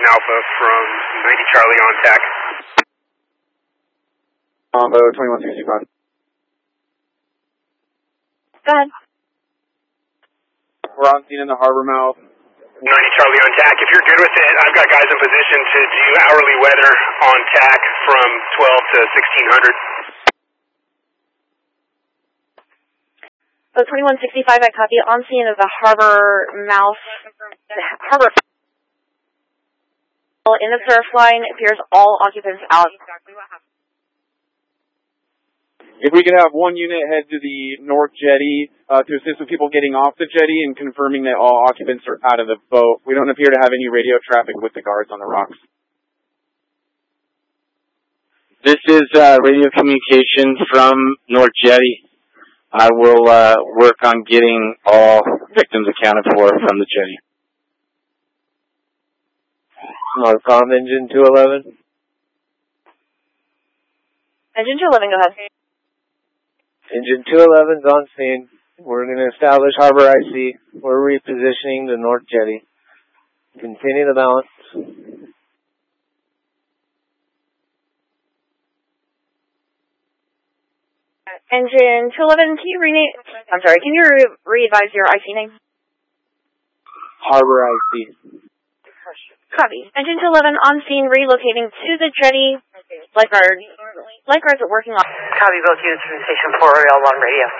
Alpha from 90 Charlie on TAC. Combo 2165. Go ahead. We're on scene in the harbor mouth. 90 Charlie on TAC. If you're good with it, I've got guys in position to do hourly weather on TAC from 12 to 1600. So 2165, I copy. On scene of the harbor mouth. The harbor in the surf line. Appears all occupants out. If we could have one unit head to the north jetty to assist with people getting off the jetty and confirming that all occupants are out of the boat. We don't appear to have any radio traffic with the guards on the rocks. This is radio communication from North Jetty. I will work on getting all victims accounted for from the jetty. Northcom engine 211. Engine 211, go ahead. Engine 211's on scene. We're going to establish harbor IC. We're repositioning the north jetty. Continue the balance. Engine 211, can you re-advise your IC name? Harbor IC. Copy. Engine 211 on scene, relocating to the jetty. Lifeguards are working on. Copy, both units from Station 4 on radio.